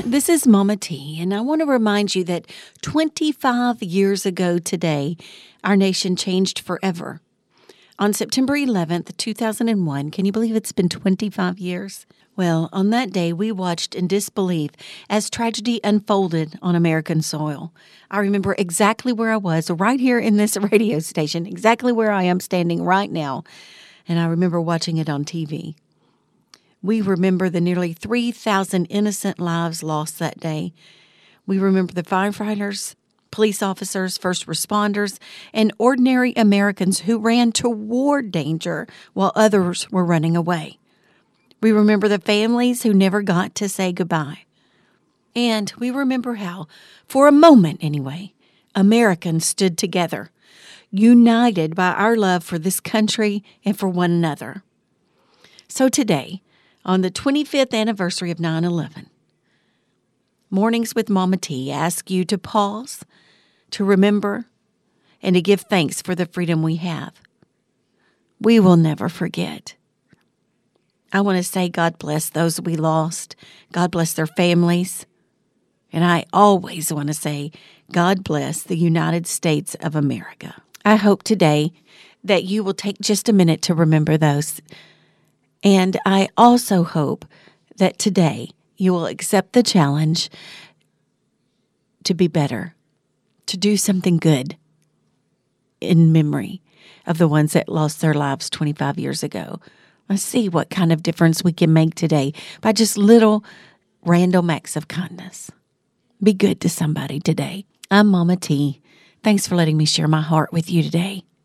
This is Mama T, and I want to remind you that 25 years ago today, our nation changed forever. On September 11th, 2001, can you believe it's been 25 years? Well, on that day, we watched in disbelief as tragedy unfolded on American soil. I remember exactly where I was, right here in this radio station, exactly where I am standing right now, and I remember watching it on TV. We remember the nearly 3,000 innocent lives lost that day. We remember the firefighters, police officers, first responders, and ordinary Americans who ran toward danger while others were running away. We remember the families who never got to say goodbye. And we remember how, for a moment anyway, Americans stood together, united by our love for this country and for one another. So today, on the 25th anniversary of 9/11, Mornings with Mama T ask you to pause, to remember, and to give thanks for the freedom we have. We will never forget. I want to say God bless those we lost. God bless their families. And I always want to say God bless the United States of America. I hope today that you will take just a minute to remember those. And I also hope that today you will accept the challenge to be better, to do something good in memory of the ones that lost their lives 25 years ago. Let's see what kind of difference we can make today by just little random acts of kindness. Be good to somebody today. I'm Mama T. Thanks for letting me share my heart with you today.